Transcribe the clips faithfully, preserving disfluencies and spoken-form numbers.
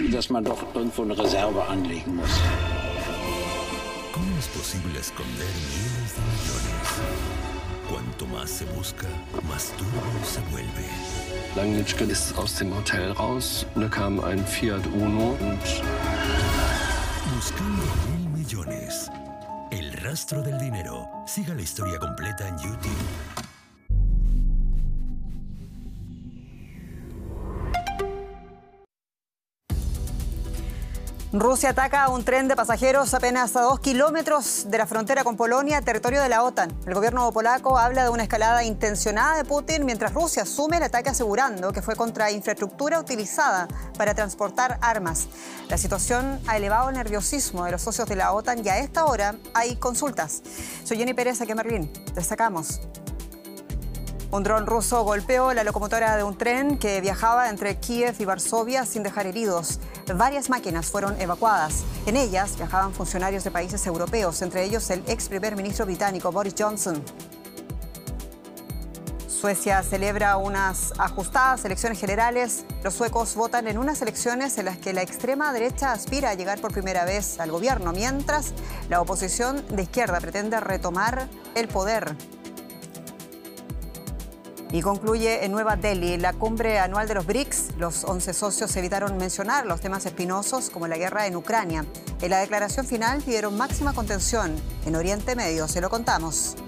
dass man doch irgendwo eine Reserve anlegen muss. ¿Cómo es posible esconder miles de millones? Cuanto más se busca, más turbio se vuelve. Langnitschke ist aus dem Hotel raus. Da kam ein Fiat Uno und... Buscando mil millones. El rastro del dinero. Siga la historia completa en YouTube. Rusia ataca a un tren de pasajeros apenas a dos kilómetros de la frontera con Polonia, territorio de la OTAN. El gobierno polaco habla de una escalada intencionada de Putin, mientras Rusia asume el ataque asegurando que fue contra infraestructura utilizada para transportar armas. La situación ha elevado el nerviosismo de los socios de la OTAN y a esta hora hay consultas. Soy Jenny Pérez, aquí en Berlín. Destacamos. Un dron ruso golpeó la locomotora de un tren que viajaba entre Kiev y Varsovia sin dejar heridos. Varias máquinas fueron evacuadas. En ellas viajaban funcionarios de países europeos, entre ellos el ex primer ministro británico Boris Johnson. Suecia celebra unas ajustadas elecciones generales. Los suecos votan en unas elecciones en las que la extrema derecha aspira a llegar por primera vez al gobierno, mientras la oposición de izquierda pretende retomar el poder. Y concluye en Nueva Delhi la cumbre anual de los BRICS. Los once socios evitaron mencionar los temas espinosos como la guerra en Ucrania. En la declaración final pidieron máxima contención en Oriente Medio. Se lo contamos.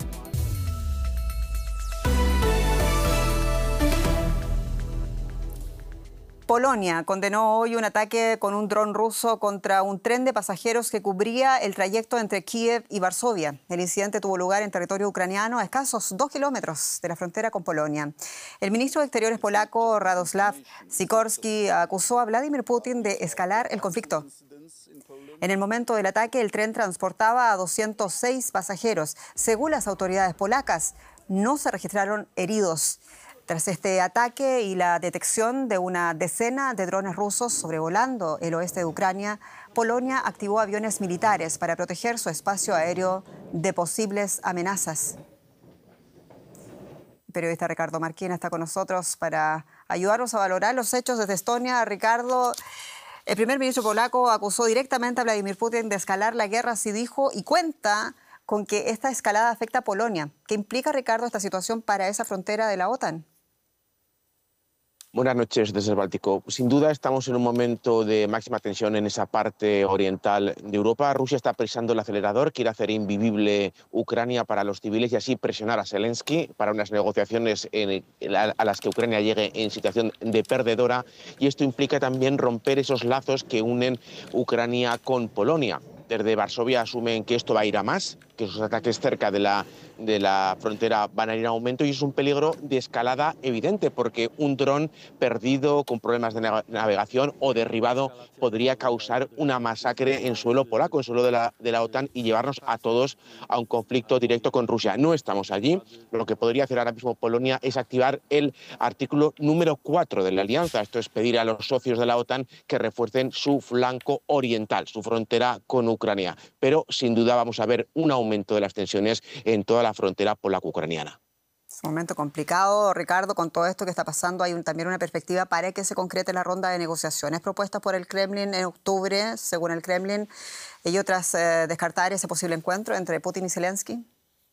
Polonia condenó hoy un ataque con un dron ruso contra un tren de pasajeros que cubría el trayecto entre Kiev y Varsovia. El incidente tuvo lugar en territorio ucraniano a escasos dos kilómetros de la frontera con Polonia. El ministro de Exteriores polaco, Radoslav Sikorski, acusó a Vladimir Putin de escalar el conflicto. En el momento del ataque, el tren transportaba a doscientos seis pasajeros. Según las autoridades polacas, no se registraron heridos. Tras este ataque y la detección de una decena de drones rusos sobrevolando el oeste de Ucrania, Polonia activó aviones militares para proteger su espacio aéreo de posibles amenazas. El periodista Ricardo Marquina está con nosotros para ayudarnos a valorar los hechos desde Estonia. Ricardo, el primer ministro polaco acusó directamente a Vladimir Putin de escalar la guerra, así dijo, y cuenta con que esta escalada afecta a Polonia. ¿Qué implica, Ricardo, esta situación para esa frontera de la OTAN? Buenas noches desde el Báltico. Sin duda estamos en un momento de máxima tensión en esa parte oriental de Europa. Rusia está presionando el acelerador, quiere hacer invivible Ucrania para los civiles y así presionar a Zelensky para unas negociaciones en, a las que Ucrania llegue en situación de perdedora. Y esto implica también romper esos lazos que unen Ucrania con Polonia. Desde Varsovia asumen que esto va a ir a más, que esos ataques cerca de la, de la frontera van a ir en aumento y es un peligro de escalada evidente porque un dron perdido con problemas de navegación o derribado podría causar una masacre en suelo polaco, en suelo de la, de la OTAN y llevarnos a todos a un conflicto directo con Rusia. No estamos allí. Lo que podría hacer ahora mismo Polonia es activar el artículo número cuatro de la alianza. Esto es pedir a los socios de la OTAN que refuercen su flanco oriental, su frontera con Ucrania. Pero sin duda vamos a ver un aumento de las tensiones en toda la frontera polaco-ucraniana. Es un momento complicado, Ricardo, con todo esto que está pasando. Hay un, también una perspectiva para que se concrete la ronda de negociaciones propuestas por el Kremlin en octubre, según el Kremlin, y otras eh, descartar ese posible encuentro entre Putin y Zelensky.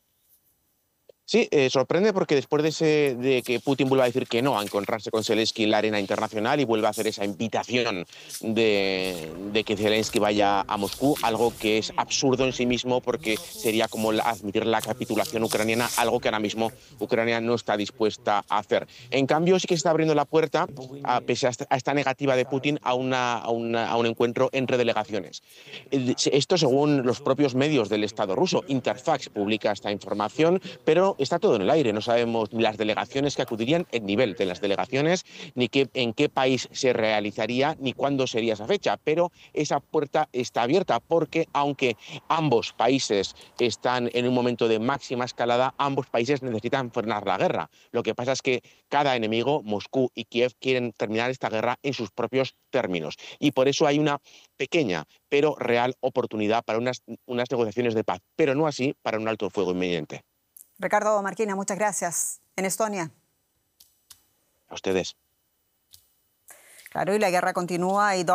Sí, eh, sorprende porque después de, ese, de que Putin vuelva a decir que no a encontrarse con Zelensky en la arena internacional y vuelva a hacer esa invitación de, de que Zelensky vaya a Moscú, algo que es absurdo en sí mismo porque sería como la, admitir la capitulación ucraniana, algo que ahora mismo Ucrania no está dispuesta a hacer. En cambio, sí que se está abriendo la puerta, a, pese a esta, a esta negativa de Putin, a, una, a, una, a un encuentro entre delegaciones. Esto según los propios medios del Estado ruso. Interfax publica esta información, pero está todo en el aire. No sabemos ni las delegaciones que acudirían, el nivel de las delegaciones, ni qué, en qué país se realizaría, ni cuándo sería esa fecha. Pero esa puerta está abierta porque, aunque ambos países están en un momento de máxima escalada, ambos países necesitan frenar la guerra. Lo que pasa es que cada enemigo, Moscú y Kiev, quieren terminar esta guerra en sus propios términos. Y por eso hay una pequeña pero real oportunidad para unas, unas negociaciones de paz, pero no así para un alto el fuego inminente. Ricardo Marquina, muchas gracias. En Estonia. A ustedes. Claro, y la guerra continúa y